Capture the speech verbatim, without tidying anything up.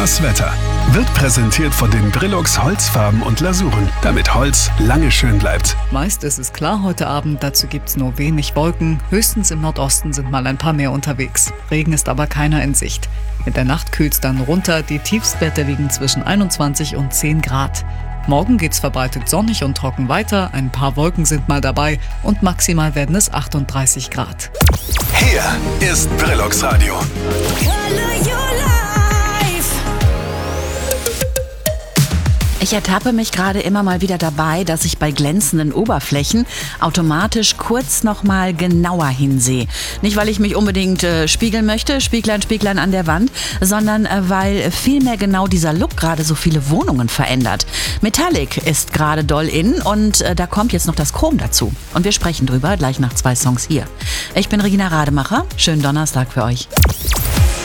Das Wetter wird präsentiert von den Brilux Holzfarben und Lasuren, damit Holz lange schön bleibt. Meist ist es klar heute Abend, dazu gibt's nur wenig Wolken. Höchstens im Nordosten sind mal ein paar mehr unterwegs. Regen ist aber keiner in Sicht. In der Nacht kühlt's dann runter, die Tiefstwerte liegen zwischen einundzwanzig und zehn Grad. Morgen geht's verbreitet sonnig und trocken weiter, ein paar Wolken sind mal dabei und maximal werden es achtunddreißig Grad. Hier ist Brilux Radio. Ich ertappe mich gerade immer mal wieder dabei, dass ich bei glänzenden Oberflächen automatisch kurz nochmal genauer hinsehe. Nicht, weil ich mich unbedingt äh, spiegeln möchte, Spieglein, Spieglein an der Wand, sondern äh, weil vielmehr genau dieser Look gerade so viele Wohnungen verändert. Metallic ist gerade doll in und äh, da kommt jetzt noch das Chrom dazu. Und wir sprechen drüber gleich nach zwei Songs hier. Ich bin Regina Rademacher, schönen Donnerstag für euch.